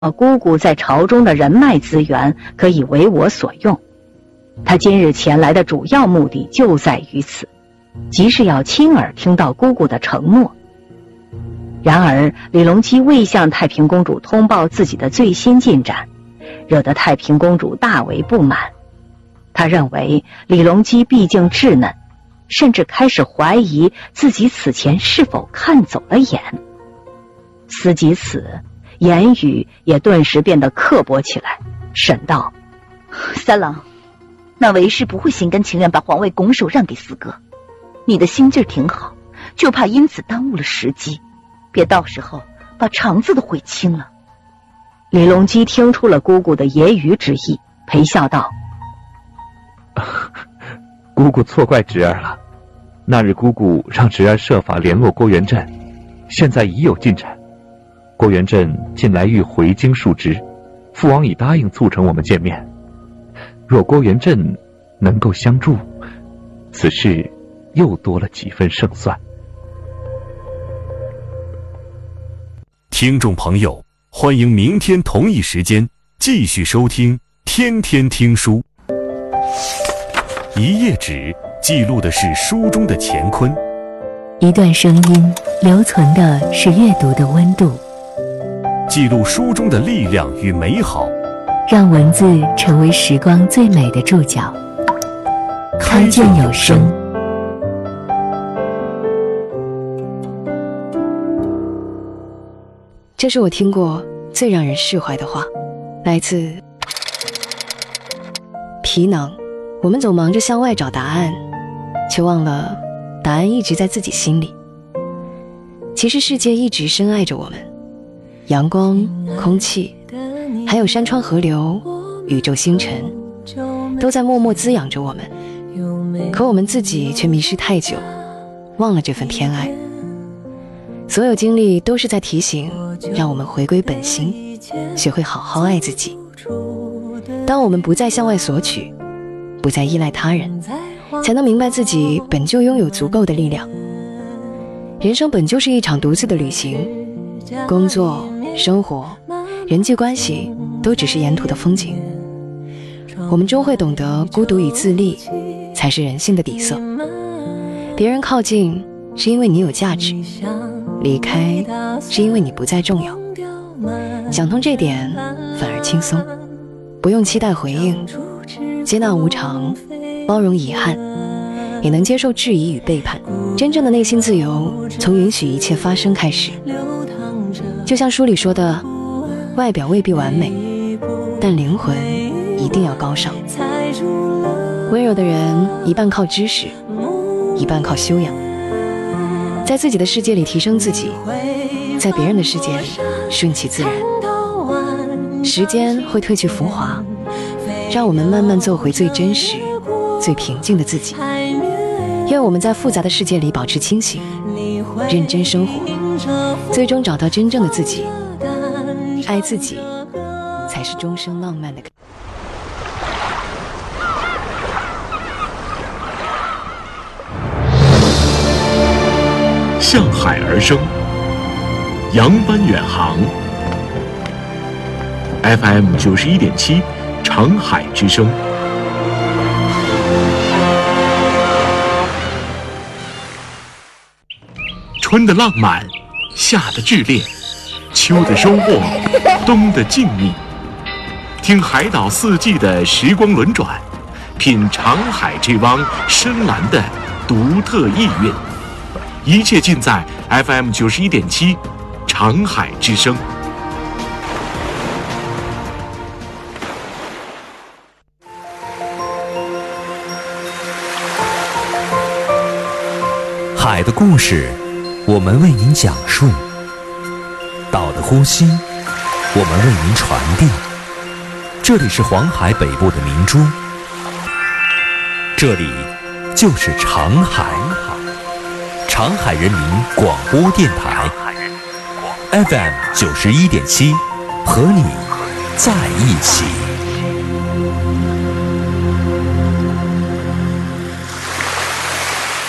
姑姑在朝中的人脉资源可以为我所用。他今日前来的主要目的就在于此，即是要亲耳听到姑姑的承诺。然而李隆基未向太平公主通报自己的最新进展，惹得太平公主大为不满。她认为李隆基毕竟稚嫩，甚至开始怀疑自己此前是否看走了眼。思及此，言语也顿时变得刻薄起来，沈道： 三郎，那为师不会心甘情愿把皇位拱手让给四哥，你的心劲儿挺好，就怕因此耽误了时机，别到时候把肠子都悔青了。 李隆基听出了姑姑的揶揄之意，陪笑道： 姑姑错怪侄儿了。那日姑姑让侄儿设法联络郭元振，现在已有进展。郭元振近来欲回京述职，父王已答应促成我们见面。若郭元振能够相助，此事又多了几分胜算。 听众朋友，欢迎明天同一时间继续收听天天听书。一页纸记录的是书中的乾坤， 一段声音留存的是阅读的温度， 记录书中的力量与美好， 让文字成为时光最美的注脚。开卷有声。 这是我听过最让人释怀的话，来自皮囊。我们总忙着向外找答案，却忘了答案一直在自己心里。其实世界一直深爱着我们，阳光、空气，还有山川河流、宇宙星辰，都在默默滋养着我们。可我们自己却迷失太久，忘了这份偏爱。所有经历都是在提醒，让我们回归本心，学会好好爱自己。当我们不再向外索取，不再依赖他人，才能明白自己本就拥有足够的力量。人生本就是一场独自的旅行，工作、生活、人际关系都只是沿途的风景。我们终会懂得，孤独与自立才是人性的底色。别人靠近是因为你有价值，离开是因为你不再重要。想通这点反而轻松，不用期待回应，接纳无常，包容遗憾，也能接受质疑与背叛。真正的内心自由，从允许一切发生开始。就像书里说的，外表未必完美，但灵魂一定要高尚。温柔的人一半靠知识，一半靠修养。在自己的世界里提升自己，在别人的世界里顺其自然。时间会褪去浮华，让我们慢慢做回最真实、最平静的自己。愿我们在复杂的世界里保持清醒，认真生活，最终找到真正的自己。爱自己，才是终生浪漫的。 向海而生，扬帆远航。FM 91.7，长海之声。春的浪漫，夏的炽烈，秋的收获，冬的静谧。听海岛四季的时光轮转，品长海这汪深蓝的独特意蕴。一切尽在 FM 91.7，长海之声。 海的故事，我们为您讲述；岛的呼吸，我们为您传递。这里是黄海北部的明珠，这里就是长海，长海人民广播电台 FM 91.7，和你在一起。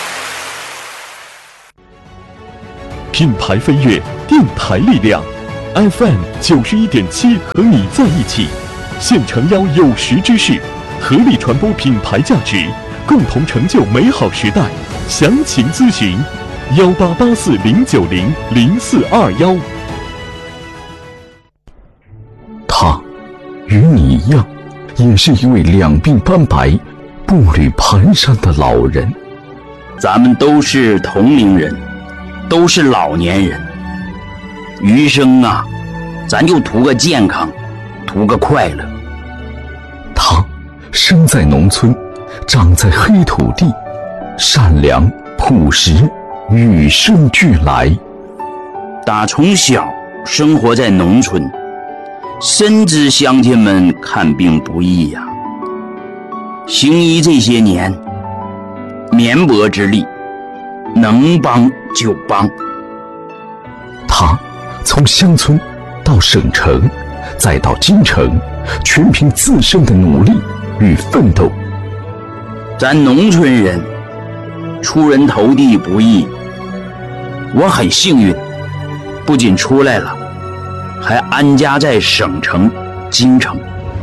品牌飞跃，电台力量， FM 91.7和你在一起，现诚邀有识之士，合力传播品牌价值，共同成就美好时代。详情咨询188409000421。 他与你一样，也是一位两鬓斑白、步履蹒跚的老人。 咱们都是同龄人，都是老年人，余生啊，咱就图个健康，图个快乐。 他生在农村，长在黑土地，善良朴实，与生俱来。 打从小生活在农村，深知乡亲们看病不易呀。行医这些年，绵薄之力，能帮就帮。 他从乡村到省城，再到京城，全凭自身的努力与奋斗。 咱农村人出人头地不易，我很幸运，不仅出来了，还安家在省城京城。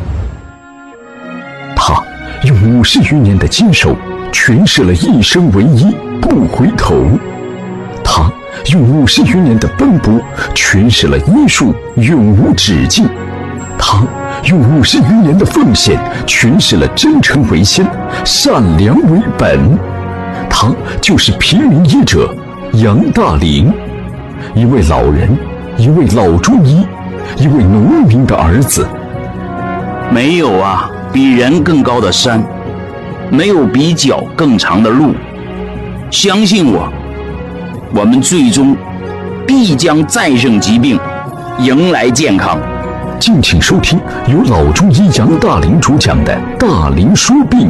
他用50余年的坚守诠释了一生为一，不回头。他用50余年的奔波诠释了医术永无止境。他用50余年的奉献诠释了真诚为先，善良为本。他就是平民医者杨大林，一位老人，一位老中医，一位农民的儿子。 没有啊比人更高的山，没有比脚更长的路。相信我，我们最终必将战胜疾病，迎来健康。 敬请收听由老中医杨大林主讲的《大林说病》。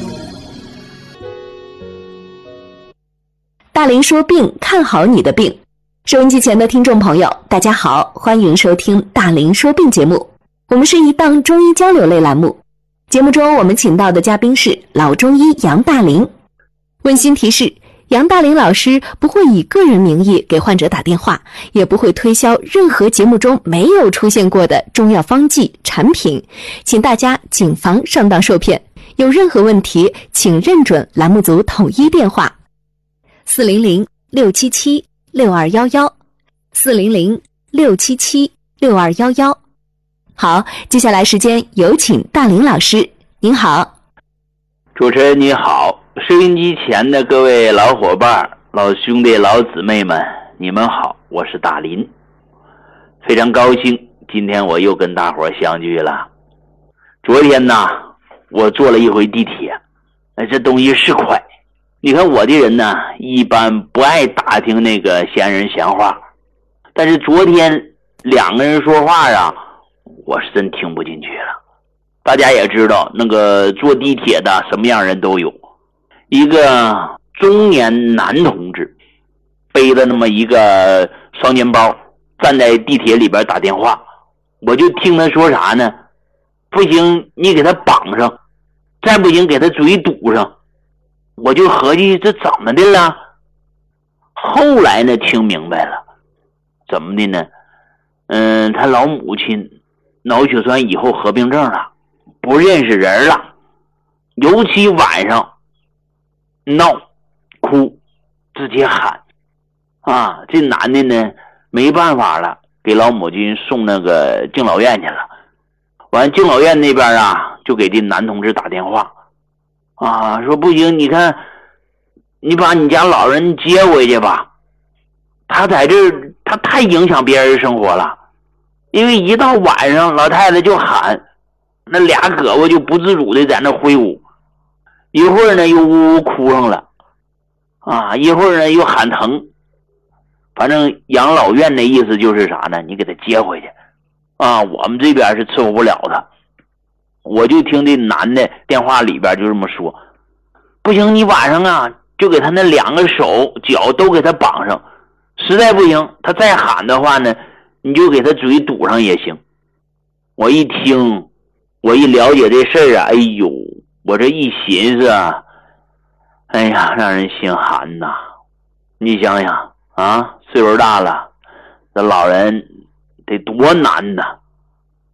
大林说病，看好你的病。收音机前的听众朋友，大家好，欢迎收听大林说病节目。我们是一档中医交流类栏目，节目中我们请到的嘉宾是老中医杨大林。温馨提示，杨大林老师不会以个人名义给患者打电话，也不会推销任何节目中没有出现过的中药方剂产品，请大家谨防上当受骗。有任何问题，请认准栏目组统一电话400-677-6211，400-677-6211。好，接下来时间有请大林老师。您好。 主持人你好，收音机前的各位老伙伴、老兄弟、老姊妹们，你们好，我是大林。非常高兴，今天我又跟大伙相聚了。昨天呢，我坐了一回地铁，这东西是快。你看我的人呢，一般不爱打听那个闲人闲话，但是昨天两个人说话啊，我是真听不进去了。大家也知道，那个坐地铁的什么样人都有。一个中年男同志背着那么一个双肩包，站在地铁里边打电话，我就听他说啥呢？不行，你给他绑上，再不行给他嘴堵上。我就合计这怎么的了？后来呢，听明白了，怎么的呢？他老母亲脑血栓以后合并症了，不认识人了，尤其晚上闹哭直接喊啊！这男的呢没办法了，给老母亲送那个敬老院去了。完敬老院那边啊，就给这男同志打电话啊，说不行，你看你把你家老人接回去吧，他在这儿他太影响别人生活了。因为一到晚上老太太就喊，那俩胳膊就不自主的在那挥舞，一会儿呢又呜呜哭上了啊，一会儿呢又喊疼。反正养老院的意思就是啥呢？你给他接回去啊，我们这边是伺候不了他。我就听这男的电话里边就这么说，不行，你晚上啊就给他那两个手脚都给他绑上，实在不行他再喊的话呢，你就给他嘴堵上也行。我一听，我一了解这事儿啊，哎呦，我这一寻思啊，哎呀，让人心寒呐。你想想啊，岁数大了，这老人得多难呐！